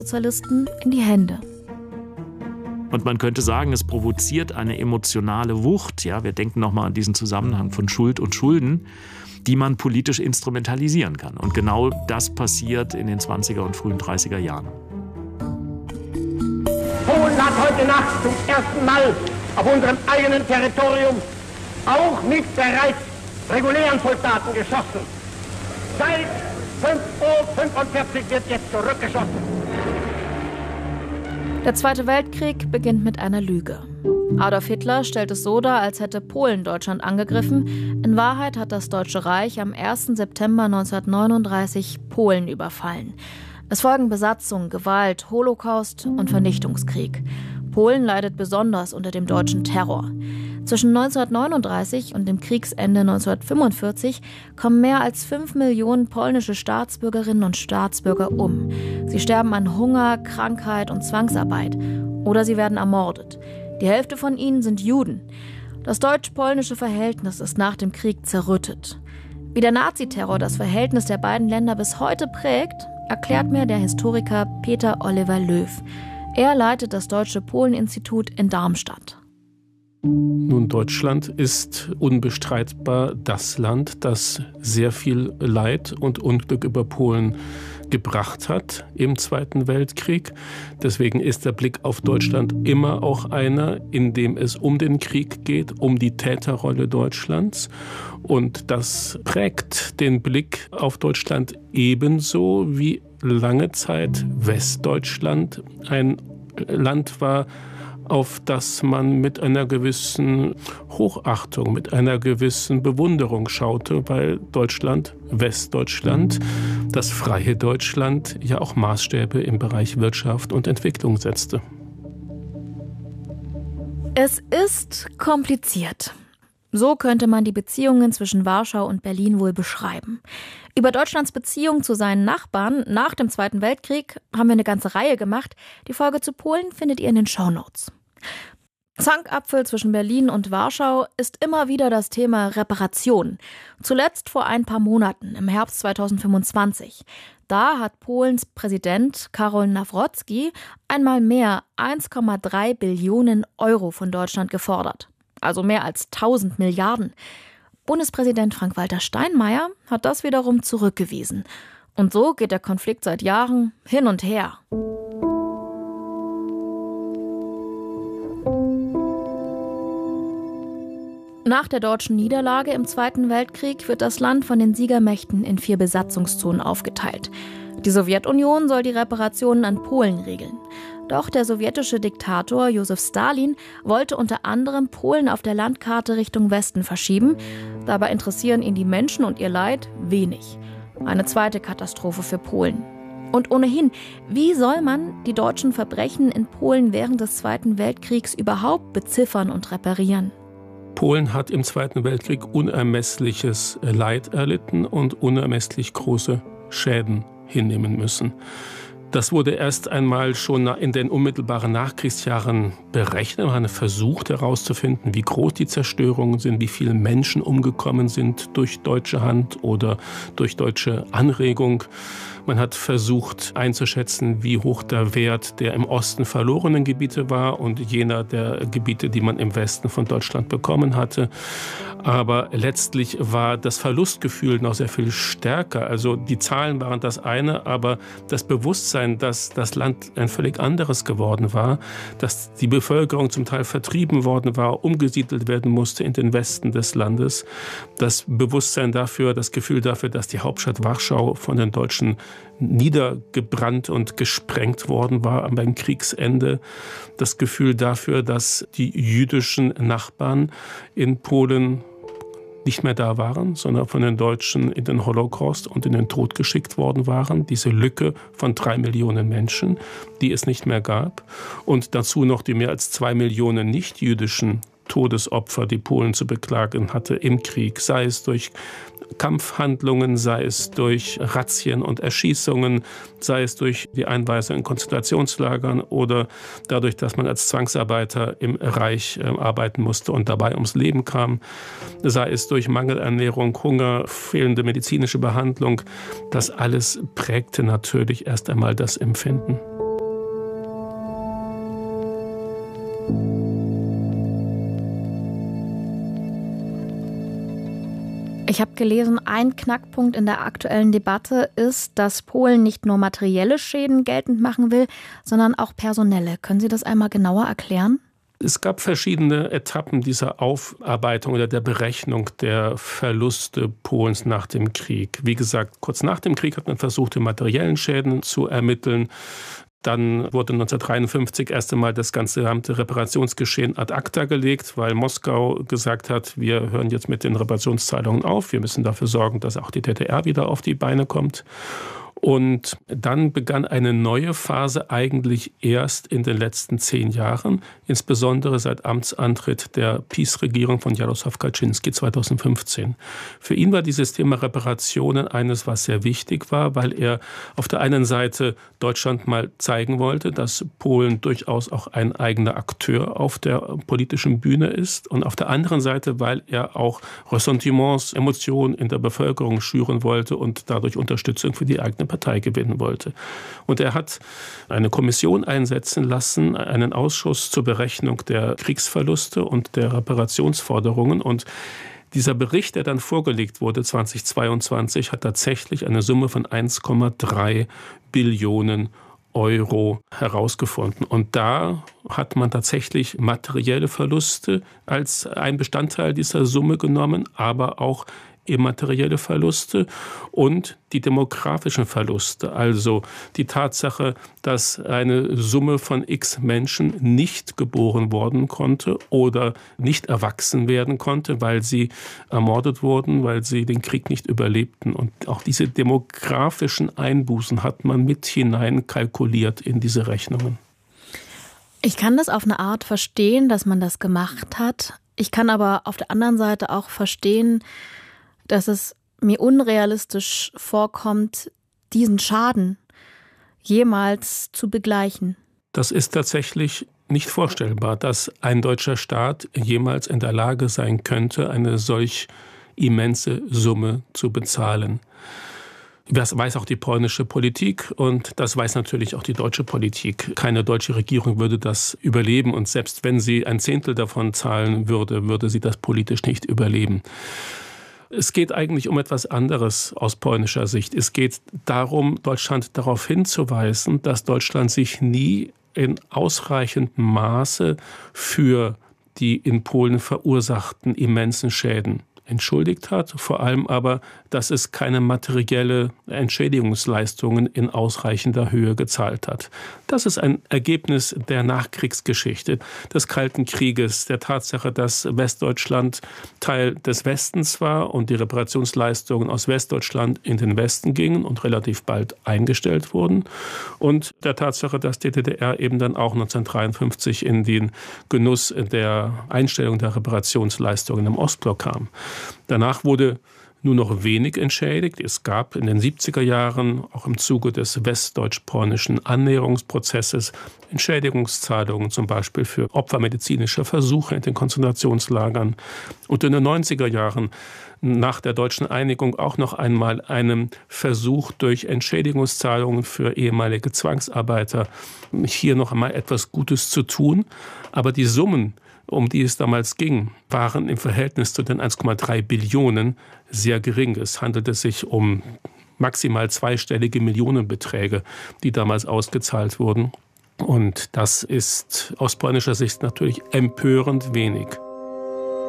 Sozialisten in die Hände. Und man könnte sagen, es provoziert eine emotionale Wucht. Ja, wir denken nochmal an diesen Zusammenhang von Schuld und Schulden, die man politisch instrumentalisieren kann. Und genau das passiert in den 20er und frühen 30er Jahren. Polen hat heute Nacht zum ersten Mal auf unserem eigenen Territorium auch mit bereits regulären Soldaten geschossen. Seit 5:45 Uhr wird jetzt zurückgeschossen. Der Zweite Weltkrieg beginnt mit einer Lüge. Adolf Hitler stellt es so dar, als hätte Polen Deutschland angegriffen. In Wahrheit hat das Deutsche Reich am 1. September 1939 Polen überfallen. Es folgen Besatzung, Gewalt, Holocaust und Vernichtungskrieg. Polen leidet besonders unter dem deutschen Terror. Zwischen 1939 und dem Kriegsende 1945 kommen mehr als 5 Millionen polnische Staatsbürgerinnen und Staatsbürger um. Sie sterben an Hunger, Krankheit und Zwangsarbeit. Oder sie werden ermordet. Die Hälfte von ihnen sind Juden. Das deutsch-polnische Verhältnis ist nach dem Krieg zerrüttet. Wie der Naziterror das Verhältnis der beiden Länder bis heute prägt, erklärt mir der Historiker Peter Oliver Löw. Er leitet das Deutsche Polen-Institut in Darmstadt. Nun, Deutschland ist unbestreitbar das Land, das sehr viel Leid und Unglück über Polen gebracht hat im Zweiten Weltkrieg. Deswegen ist der Blick auf Deutschland immer auch einer, in dem es um den Krieg geht, um die Täterrolle Deutschlands. Und das prägt den Blick auf Deutschland ebenso, wie lange Zeit Westdeutschland ein Land war, auf das man mit einer gewissen Hochachtung, mit einer gewissen Bewunderung schaute, weil Deutschland, Westdeutschland, das freie Deutschland, ja auch Maßstäbe im Bereich Wirtschaft und Entwicklung setzte. Es ist kompliziert. So könnte man die Beziehungen zwischen Warschau und Berlin wohl beschreiben. Über Deutschlands Beziehung zu seinen Nachbarn nach dem Zweiten Weltkrieg haben wir eine ganze Reihe gemacht. Die Folge zu Polen findet ihr in den Shownotes. Zankapfel zwischen Berlin und Warschau ist immer wieder das Thema Reparation. Zuletzt vor ein paar Monaten, im Herbst 2025. Da hat Polens Präsident Karol Nawrocki einmal mehr 1,3 Billionen Euro von Deutschland gefordert. Also mehr als 1000 Milliarden. Bundespräsident Frank-Walter Steinmeier hat das wiederum zurückgewiesen. Und so geht der Konflikt seit Jahren hin und her. Nach der deutschen Niederlage im Zweiten Weltkrieg wird das Land von den Siegermächten in 4 Besatzungszonen aufgeteilt. Die Sowjetunion soll die Reparationen an Polen regeln. Doch der sowjetische Diktator Josef Stalin wollte unter anderem Polen auf der Landkarte Richtung Westen verschieben. Dabei interessieren ihn die Menschen und ihr Leid wenig. Eine zweite Katastrophe für Polen. Und ohnehin, wie soll man die deutschen Verbrechen in Polen während des Zweiten Weltkriegs überhaupt beziffern und reparieren? Polen hat im Zweiten Weltkrieg unermessliches Leid erlitten und unermesslich große Schäden hinnehmen müssen. Das wurde erst einmal schon in den unmittelbaren Nachkriegsjahren berechnet. Man hat versucht herauszufinden, wie groß die Zerstörungen sind, wie viele Menschen umgekommen sind durch deutsche Hand oder durch deutsche Anregung. Man hat versucht einzuschätzen, wie hoch der Wert der im Osten verlorenen Gebiete war und jener der Gebiete, die man im Westen von Deutschland bekommen hatte. Aber letztlich war das Verlustgefühl noch sehr viel stärker. Also die Zahlen waren das eine, aber das Bewusstsein, dass das Land ein völlig anderes geworden war, dass die Bevölkerung zum Teil vertrieben worden war, umgesiedelt werden musste in den Westen des Landes, das Bewusstsein dafür, das Gefühl dafür, dass die Hauptstadt Warschau von den Deutschen niedergebrannt und gesprengt worden war beim Kriegsende, das Gefühl dafür, dass die jüdischen Nachbarn in Polen nicht mehr da waren, sondern von den Deutschen in den Holocaust und in den Tod geschickt worden waren. Diese Lücke von 3 Millionen Menschen, die es nicht mehr gab. Und dazu noch die mehr als 2 Millionen nicht-jüdischen Todesopfer, die Polen zu beklagen hatte im Krieg, sei es durch Kampfhandlungen, sei es durch Razzien und Erschießungen, sei es durch die Einweisung in Konzentrationslagern oder dadurch, dass man als Zwangsarbeiter im Reich arbeiten musste und dabei ums Leben kam, sei es durch Mangelernährung, Hunger, fehlende medizinische Behandlung. Das alles prägte natürlich erst einmal das Empfinden. Ich habe gelesen, ein Knackpunkt in der aktuellen Debatte ist, dass Polen nicht nur materielle Schäden geltend machen will, sondern auch personelle. Können Sie das einmal genauer erklären? Es gab verschiedene Etappen dieser Aufarbeitung oder der Berechnung der Verluste Polens nach dem Krieg. Wie gesagt, kurz nach dem Krieg hat man versucht, die materiellen Schäden zu ermitteln. Dann wurde 1953 erst einmal das gesamte Reparationsgeschehen ad acta gelegt, weil Moskau gesagt hat, wir hören jetzt mit den Reparationszahlungen auf. Wir müssen dafür sorgen, dass auch die DDR wieder auf die Beine kommt. Und dann begann eine neue Phase eigentlich erst in den letzten 10 Jahren, insbesondere seit Amtsantritt der PiS-Regierung von Jarosław Kaczynski 2015. Für ihn war dieses Thema Reparationen eines, was sehr wichtig war, weil er auf der einen Seite Deutschland mal zeigen wollte, dass Polen durchaus auch ein eigener Akteur auf der politischen Bühne ist, und auf der anderen Seite, weil er auch Ressentiments, Emotionen in der Bevölkerung schüren wollte und dadurch Unterstützung für die eigene Partei gewinnen wollte. Und er hat eine Kommission einsetzen lassen, einen Ausschuss zur Berechnung der Kriegsverluste und der Reparationsforderungen. Und dieser Bericht, der dann vorgelegt wurde 2022, hat tatsächlich eine Summe von 1,3 Billionen Euro herausgefunden. Und da hat man tatsächlich materielle Verluste als ein Bestandteil dieser Summe genommen, aber auch immaterielle Verluste und die demografischen Verluste, also die Tatsache, dass eine Summe von x Menschen nicht geboren worden konnte oder nicht erwachsen werden konnte, weil sie ermordet wurden, weil sie den Krieg nicht überlebten. Und auch diese demografischen Einbußen hat man mit hinein kalkuliert in diese Rechnungen. Ich kann das auf eine Art verstehen, dass man das gemacht hat. Ich kann aber auf der anderen Seite auch verstehen, dass es mir unrealistisch vorkommt, diesen Schaden jemals zu begleichen. Das ist tatsächlich nicht vorstellbar, dass ein deutscher Staat jemals in der Lage sein könnte, eine solch immense Summe zu bezahlen. Das weiß auch die polnische Politik und das weiß natürlich auch die deutsche Politik. Keine deutsche Regierung würde das überleben, und selbst wenn sie ein Zehntel davon zahlen würde, würde sie das politisch nicht überleben. Es geht eigentlich um etwas anderes aus polnischer Sicht. Es geht darum, Deutschland darauf hinzuweisen, dass Deutschland sich nie in ausreichendem Maße für die in Polen verursachten immensen Schäden entschuldigt hat, vor allem aber, dass es keine materielle Entschädigungsleistungen in ausreichender Höhe gezahlt hat. Das ist ein Ergebnis der Nachkriegsgeschichte, des Kalten Krieges, der Tatsache, dass Westdeutschland Teil des Westens war und die Reparationsleistungen aus Westdeutschland in den Westen gingen und relativ bald eingestellt wurden, und der Tatsache, dass die DDR eben dann auch 1953 in den Genuss der Einstellung der Reparationsleistungen im Ostblock kam. Danach wurde nur noch wenig entschädigt. Es gab in den 70er Jahren, auch im Zuge des westdeutsch-polnischen Annäherungsprozesses, Entschädigungszahlungen, zum Beispiel für Opfer medizinischer Versuche in den Konzentrationslagern. Und in den 90er Jahren, nach der deutschen Einigung, auch noch einmal einen Versuch durch Entschädigungszahlungen für ehemalige Zwangsarbeiter, hier noch einmal etwas Gutes zu tun. Aber die Summen, um die es damals ging, waren im Verhältnis zu den 1,3 Billionen sehr gering. Es handelte sich um maximal zweistellige Millionenbeträge, die damals ausgezahlt wurden. Und das ist aus polnischer Sicht natürlich empörend wenig.